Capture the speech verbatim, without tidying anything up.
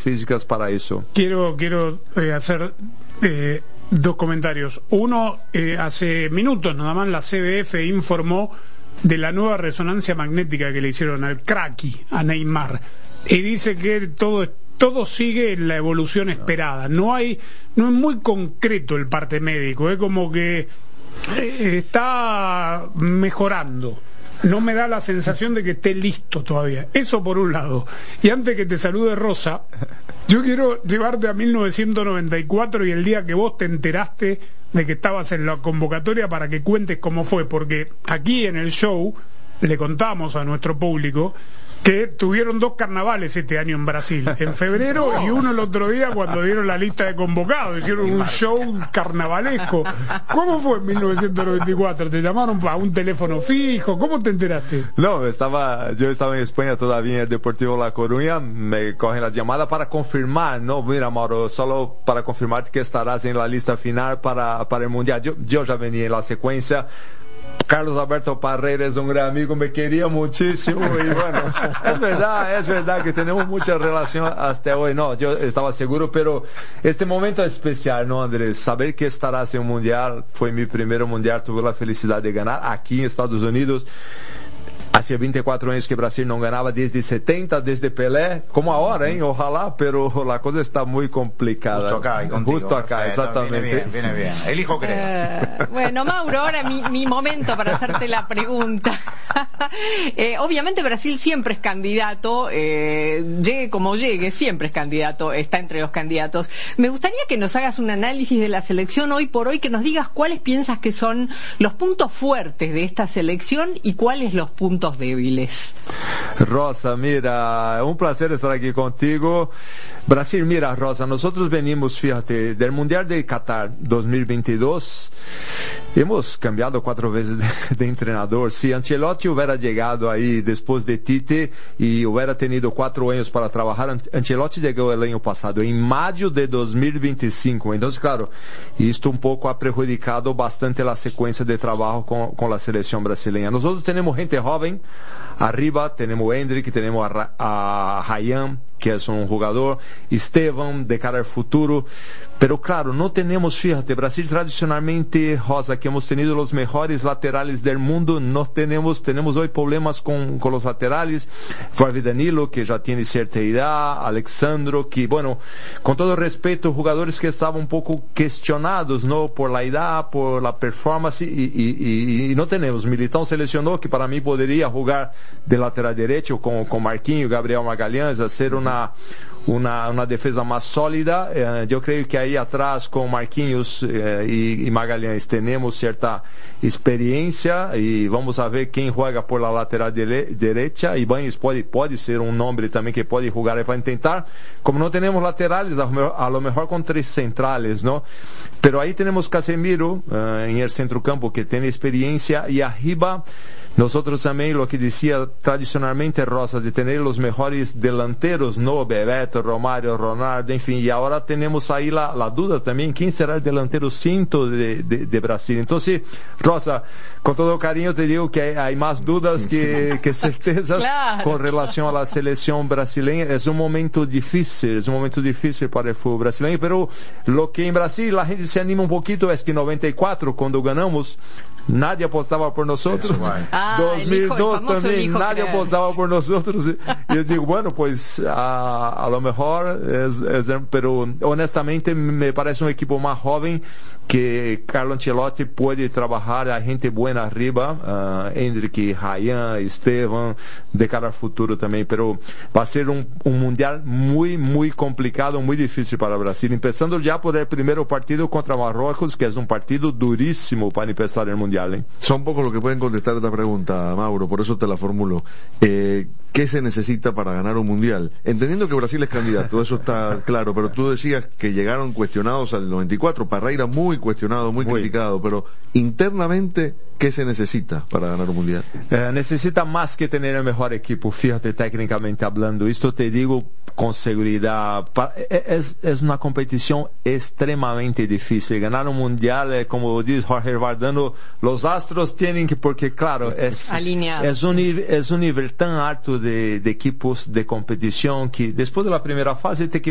físicas para eso. Quiero, quiero eh, hacer eh, dos comentarios. Uno, eh, hace minutos nada más la C B F informó de la nueva resonancia magnética que le hicieron al cracky, a Neymar, y dice que todo todo sigue en la evolución esperada. No hay, no es muy concreto el parte médico, es como que eh, está mejorando. No me da la sensación de que esté listo todavía. Eso por un lado. Y antes que te salude Rosa, yo quiero llevarte a mil novecientos noventa y cuatro y el día que vos te enteraste de que estabas en la convocatoria, para que cuentes cómo fue, porque aquí en el show le contamos a nuestro público que tuvieron dos carnavales este año en Brasil, en febrero y uno el otro día cuando dieron la lista de convocados, hicieron un show carnavalesco. ¿Cómo fue en mil novecientos noventa y cuatro? ¿Te llamaron a un teléfono fijo? ¿Cómo te enteraste? No, estaba, yo estaba en España todavía en el Deportivo La Coruña, me cogen la llamada para confirmar, no, mira Mauro, solo para confirmar que estarás en la lista final para, para el Mundial. Yo, yo ya venía en la secuencia. Carlos Alberto Parreira es un gran amigo, me quería muchísimo y bueno, es verdad, es verdad que tenemos mucha relación hasta hoy. No, yo estaba seguro, pero este momento es especial, ¿no, Andrés? Saber que estarás en un mundial, fue mi primer mundial, tuve la felicidad de ganar aquí en Estados Unidos. Hacía veinticuatro años que Brasil no ganaba desde setenta, desde Pelé, como ahora, ¿eh? Ojalá, pero la cosa está muy complicada. Justo acá, y contigo, Justo acá, perfecto, exactamente. Viene bien, viene bien. El hijo cree. Uh, bueno, Mauro, ahora mi, mi momento para hacerte la pregunta. eh, obviamente Brasil siempre es candidato, eh, llegue como llegue, siempre es candidato, está entre los candidatos. Me gustaría que nos hagas un análisis de la selección hoy por hoy, que nos digas cuáles piensas que son los puntos fuertes de esta selección y cuáles los puntos débiles. Rosa, mira, un placer estar aquí contigo. Brasil, mira, Rosa, nosotros venimos, fíjate, del Mundial de Qatar dos mil veintidós, hemos cambiado cuatro veces de, de entrenador. Si Ancelotti hubiera llegado ahí después de Tite y hubiera tenido cuatro años para trabajar, Ancelotti llegó el año pasado, en mayo de dos mil veinticinco. Entonces, claro, esto un poco ha perjudicado bastante la secuencia de trabajo con, con la selección brasileña. Nosotros tenemos gente joven, arriba tenemos Endrick, tenemos a, a Ryan, que es un jugador, Esteban, de cara al futuro, pero claro, no tenemos, fíjate, Brasil tradicionalmente, Rosa, que hemos tenido los mejores laterales del mundo, no tenemos, tenemos hoy problemas con, con los laterales, Flávio Danilo, que ya tiene cierta edad, Alexandro, que bueno, con todo respeto, jugadores que estaban un poco cuestionados, ¿no? Por la edad, por la performance, y, y, y, y no tenemos. Militão se lesionou, que para mí podría jugar de lateral derecho con, con Marquinhos, Gabriel Magalhães, hacer una Una, una defesa más sólida. Eh, yo creo que ahí atrás con Marquinhos eh, y, y Magalhães tenemos cierta experiencia y vamos a ver quién juega por la lateral de, derecha. Ibáñez puede, puede ser un nombre también que puede jugar para intentar. Como no tenemos laterales, a, a lo mejor con tres centrales, ¿no? Pero ahí tenemos Casemiro eh, en el centrocampo, que tiene experiencia, y arriba nosotros también, lo que decía tradicionalmente Rosa, de tener los mejores delanteros, ¿no? Bebeto, Romário, Ronaldo, en fin, y ahora tenemos ahí la, la duda también, ¿quién será el delantero cinto de, de, de Brasil? Entonces, Rosa, con todo cariño te digo que hay, hay más dudas que, que certezas. Claro. Con relación a la selección brasileña. Es un momento difícil, es un momento difícil para el fútbol brasileño, pero lo que en Brasil la gente se anima un poquito es que en noventa y cuatro, cuando ganamos, nadie apostaba por nosotros. Ah, dos mil dos hijo, también nadie creer. apostaba por nosotros. Y yo digo, bueno, pues a, a lo mejor es, es, pero honestamente me parece un equipo más joven, que Carlo Ancelotti puede trabajar a gente buena arriba, uh, Endrick, Ryan, Esteban, de cara al futuro también, pero va a ser un, un mundial muy, muy complicado, muy difícil para Brasil, empezando ya por el primer partido contra Marruecos, que es un partido durísimo para empezar el mundial. ¿eh? Son pocos los que pueden contestar esta pregunta, Mauro, por eso te la formulo. Eh, ¿Qué se necesita para ganar un mundial? Entendiendo que Brasil es candidato, eso está claro, pero tú decías que llegaron cuestionados al noventa y cuatro, Parreira muy cuestionado, muy, muy criticado, pero internamente, ¿qué se necesita para ganar un mundial? Eh, necesita más que tener el mejor equipo, fíjate, técnicamente hablando. Esto te digo con seguridad. Es, es una competición extremadamente difícil. Ganar un mundial, eh, como dice Jorge Vardano, los astros tienen que, porque claro, es, es, un, es un nivel tan alto de, de equipos de competición que después de la primera fase te